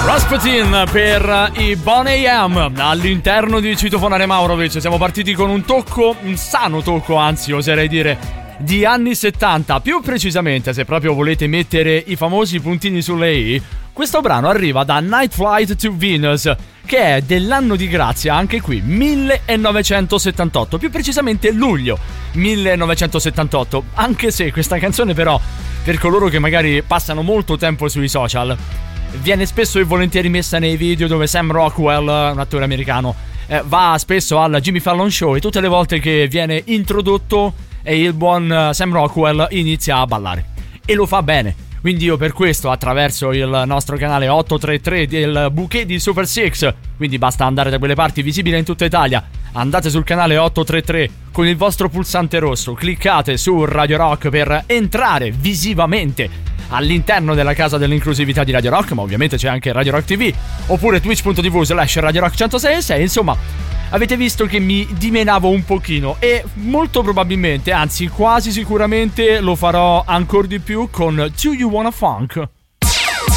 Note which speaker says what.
Speaker 1: Rasputin per i Boney M all'interno di Citofonare Maurovic. Siamo partiti con un sano tocco, anzi oserei dire, di anni 70. Più precisamente, se proprio volete mettere i famosi puntini sulle i, questo brano arriva da Night Flight to Venus, che è dell'anno di grazia, anche qui, 1978, più precisamente luglio 1978, anche se questa canzone però, per coloro che magari passano molto tempo sui social, viene spesso e volentieri messa nei video dove Sam Rockwell, un attore americano, va spesso al Jimmy Fallon Show, e tutte le volte che viene introdotto e il buon Sam Rockwell inizia a ballare, e lo fa bene. Quindi io per questo, attraverso il nostro canale 833 del Bouquet di Super Six, quindi basta andare da quelle parti, visibile in tutta Italia, andate sul canale 833 con il vostro pulsante rosso, cliccate su Radio Rock per entrare visivamente all'interno della casa dell'inclusività di Radio Rock, ma ovviamente c'è anche Radio Rock TV, oppure twitch.tv/Radio Rock 106.6, insomma, avete visto che mi dimenavo un pochino, e molto probabilmente, anzi quasi sicuramente, lo farò ancora di più con Do You Wanna Funk?